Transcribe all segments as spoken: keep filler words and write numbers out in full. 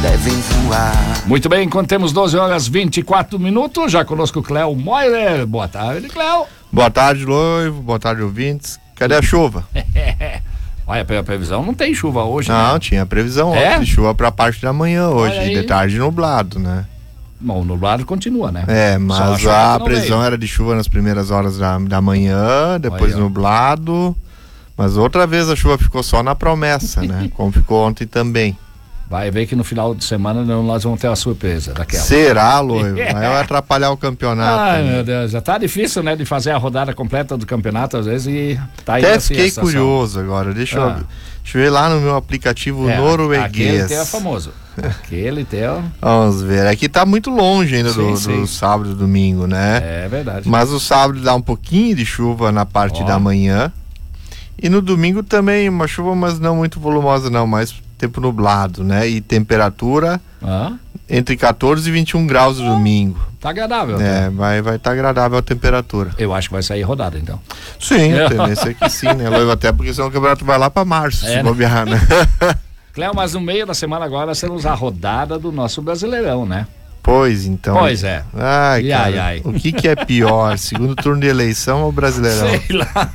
devem voar. Muito bem, enquanto temos doze horas e vinte e quatro minutos, já conosco o Cléo Moirer. Boa tarde, Cléo. Boa tarde, Loivo. Boa tarde, ouvintes. Cadê a chuva? Olha, a previsão não tem chuva hoje, Não, né? tinha previsão É? de chuva pra parte da manhã hoje, Olha aí. de tarde nublado, né? Bom, o nublado continua, né? É, Só mas chuva a que não previsão veio. era de chuva nas primeiras horas da, da manhã, depois Olha, ó. nublado, mas outra vez a chuva ficou só na promessa, né? Como ficou ontem também. Vai ver que no final de semana nós vamos ter uma surpresa daquela. Será, Loivo? Vai atrapalhar o campeonato. Ai, né? meu Deus, já tá difícil, né, de fazer a rodada completa do campeonato, às vezes, e tá aí Até assim, fiquei a situação. curioso agora, deixa, Ah. eu, deixa eu ver lá no meu aplicativo É, norueguês. Aquele teu é famoso. Aquele teu. Vamos ver, aqui tá muito longe ainda Sim, do, sim. do sábado e domingo, né? É verdade. Mas o sábado dá um pouquinho de chuva na parte Ó. da manhã. E no domingo também uma chuva, mas não muito volumosa não, mais tempo nublado, né? E temperatura Ah, entre quatorze e vinte e um graus no domingo. tá agradável. É, Tá? vai vai estar agradável a temperatura. Eu acho que vai sair rodada, então. Sim, a tendência é que sim, né, Loivo? Até porque senão o campeonato vai lá pra março, É, se né? bobear, né? Cléo, mas no meio da semana agora nós temos a rodada do nosso Brasileirão, né? Pois então. Pois é. Ai, E cara, ai, ai. o que que é pior, segundo turno de eleição ou Brasileirão? Sei lá.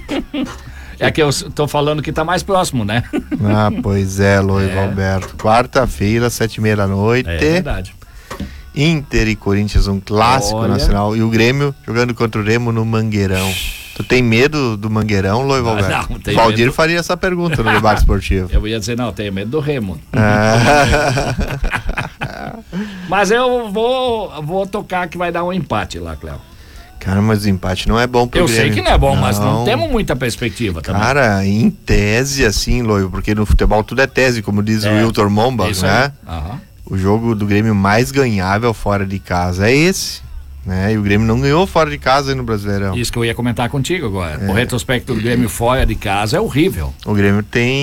É que eu tô falando que tá mais próximo, né? Ah, pois é, Loivo É. Alberto. Quarta-feira, sete e meia da noite. É verdade. Inter e Corinthians, um clássico Olha. nacional. E o Grêmio jogando contra o Remo no Mangueirão. Tu tem medo do Mangueirão, Loivo Ah, Alberto? não, tenho Valdir medo. faria essa pergunta no debate esportivo. Eu ia dizer, não, tenho medo do Remo. Ah. Mas eu vou, vou tocar que vai dar um empate lá, Cléo. Cara, mas o empate não é bom pro Eu Grêmio. sei que não é bom, mas não temos muita perspectiva também. Cara, em tese, assim, Loivo, porque no futebol tudo é tese, como diz É, o Wilton Momba, Isso né? aí. Aham. O jogo do Grêmio mais ganhável fora de casa é esse, né? E o Grêmio não ganhou fora de casa aí no Brasileirão. Isso que eu ia comentar contigo agora. O retrospecto do Grêmio fora de casa é horrível. O Grêmio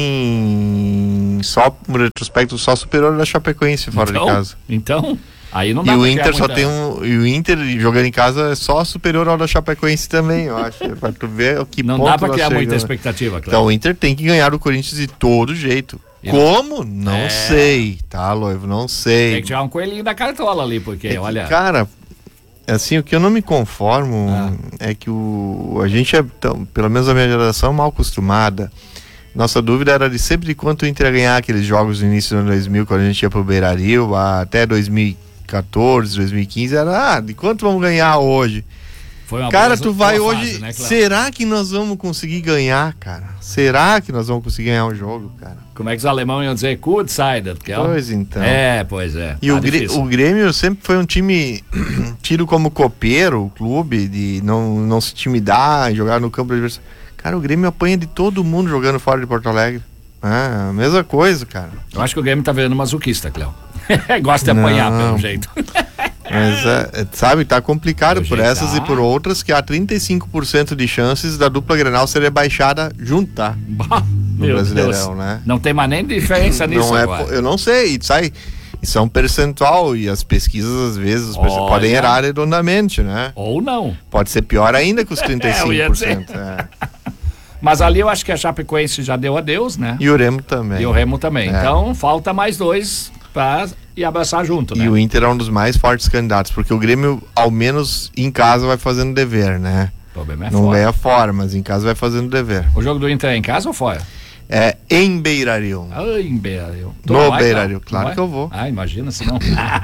tem só um retrospecto só superior da Chapecoense fora então, de casa. Então, aí não dá E o pra criar Inter só muita- tem um. E o Inter jogando em casa é só superior ao da Chapecoense também, eu acho. Pra tu ver o que Não ponto dá pra nós criar muita chegamos. expectativa, Cléo. Então o Inter tem que ganhar o Corinthians de todo jeito. E Como? Não É. sei, tá, Loivo? Não sei. Tem que tirar um coelhinho da cartola ali, porque, É que, olha... cara, assim, o que eu não me conformo Ah. é que o, a gente é, tão, pelo menos a minha geração, mal acostumada. Nossa dúvida era de sempre de quanto o Inter ia ganhar aqueles jogos no início do ano dois mil, quando a gente ia pro Beira-Rio, até dois mil e quatorze, dois mil e quinze, era, ah, de quanto vamos ganhar hoje? Foi uma Cara, boa- tu vai boa hoje, fase, né, Cléo? será que nós vamos conseguir ganhar, cara? Será que nós vamos conseguir ganhar o jogo, cara? Como é que os alemães iam dizer? Kurzzeider, que é um- Pois então. É, pois é. E Tá o, Grê- difícil. o Grêmio sempre foi um time tido como copeiro, o clube, de não, não se intimidar, jogar no campo do adversário. Cara, o Grêmio apanha de todo mundo jogando fora de Porto Alegre. Ah, a mesma coisa, cara. Eu acho que o Grêmio tá virando masoquista, Cléo. Gosta de apanhar, Não. pelo jeito. Mas, é, é, sabe, tá complicado Do por jeito essas tá. e por outras, que há trinta e cinco por cento de chances da dupla Grenal ser rebaixada junto, tá? Bah, No meu Brasileirão, Deus. né? Não tem mais nem diferença nisso Não é, agora. po- eu não sei, sai, isso é um percentual e as pesquisas às vezes as pessoas Olha. podem errar redondamente, né? Ou não. Pode ser pior ainda que os trinta e É, eu ia cinco por cento. é. Mas ali eu acho que a Chapecoense já deu adeus, né? E o Remo também. E o Remo também. É. Então falta mais dois pra ir abraçar junto, né? E o Inter é um dos mais fortes candidatos, porque o Grêmio, ao menos em casa, vai fazendo dever, né? O problema é Não fora. ganha fora, mas em casa vai fazendo dever. O jogo do Inter é em casa ou fora? É em Beira-Rio. Ai, em Beira-Rio. Tu No não vai, Beira-Rio, Cléo? claro Não que eu vou. Ah, imagina se não.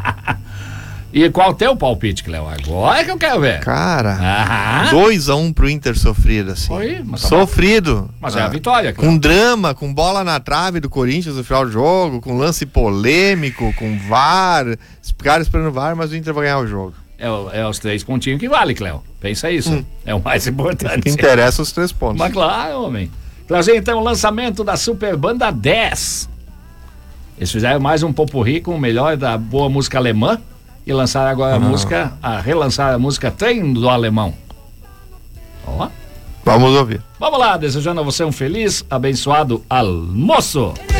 E qual o teu palpite, Cléo? Agora que eu quero ver. Cara, Ah, dois a um pro Inter sofrido, assim. Oi, mas tá Sofrido. mas é a Ah, vitória, Cléo. Com drama, com bola na trave do Corinthians no final do jogo, com lance polêmico, com V A R, os caras esperando o V A R, mas o Inter vai ganhar o jogo. É, o- é os três pontinhos que vale, Cléo. Pensa isso. Hum. É o mais O importante. que interessa é os três pontos. Mas claro, homem. Cléozinho, então o lançamento da Super Banda dez. Eles fizeram mais um popurrí com o melhor da boa música alemã e lançaram agora a Ah. música, a relançar a música Trem do Alemão. Ó. Vamos ouvir. Vamos lá, desejando a você um feliz, abençoado almoço.